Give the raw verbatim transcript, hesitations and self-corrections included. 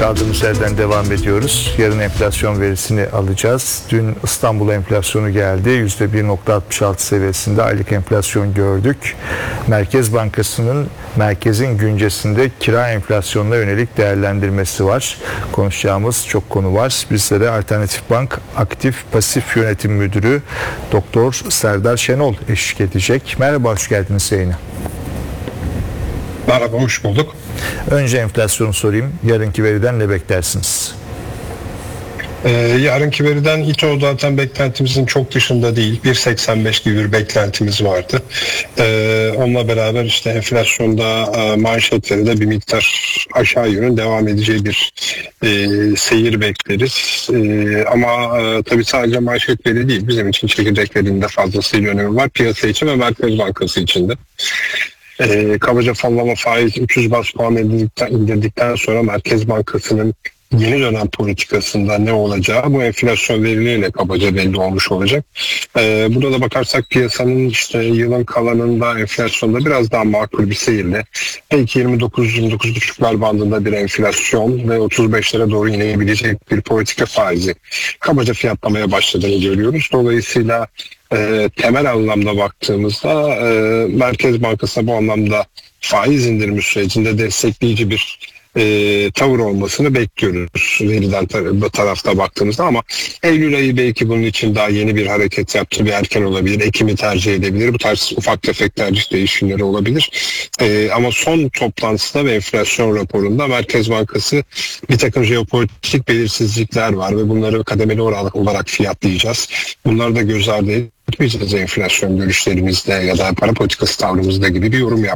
kaldığımız yerden devam ediyoruz. Yarın enflasyon verisini alacağız. Dün İstanbul enflasyonu geldi. yüzde bir virgül altmış altı seviyesinde aylık enflasyon gördük. Merkez Bankası'nın merkezin güncesinde kira enflasyonuna yönelik değerlendirmesi var. Konuşacağımız çok konu var. Bizlere Alternatif Bank Aktif Pasif Yönetim Müdürü Doktor Serdar Şenol eşlik edecek. Merhaba, hoş geldiniz yayına. Merhaba, hoş bulduk. Önce enflasyonu sorayım. Yarınki veriden ne beklersiniz? Ee, yarınki veriden İTO zaten beklentimizin çok dışında değil. bir virgül seksen beş gibi bir beklentimiz vardı. Ee, onunla beraber işte enflasyonda e, manşetleri de bir miktar aşağı yönün devam edeceği bir e, seyir bekleriz. E, ama e, tabii sadece manşet veri değil. Bizim için çekirdek verinin de fazlasıyla önemi var. Piyasa için ve Merkez Bankası için de. E, kabaca fonlama faiz üç yüz baz puan indirdikten, indirdikten sonra Merkez Bankası'nın yeni dönem politikasında ne olacağı bu enflasyon verileriyle kabaca belli olmuş olacak. Ee, burada da bakarsak piyasanın işte yılın kalanında enflasyonda biraz daha makul bir seyirle belki yirmi dokuz yirmi dokuz buçuklar bandında bir enflasyon ve otuz beşlere doğru inebilecek bir politika faizi kabaca fiyatlamaya başladığını görüyoruz. Dolayısıyla e, temel anlamda baktığımızda e, Merkez Bankası bu anlamda faiz indirimi sürecinde destekleyici bir E, tavır olmasını bekliyoruz veriden tar- tarafta baktığımızda, ama Eylül ayı belki bunun için daha yeni bir hareket yaptı, bir erken olabilir, Ekim'i tercih edebilir, bu tarz ufak tefek tercih değişimleri olabilir. E, ama son toplantısında ve enflasyon raporunda Merkez Bankası bir takım jeopolitik belirsizlikler var ve bunları kademeli olarak, olarak fiyatlayacağız. Bunları da göz ardı etmeyeceğiz enflasyon görüşlerimizde ya da para politikası tavrımızda gibi bir yorum yaptı.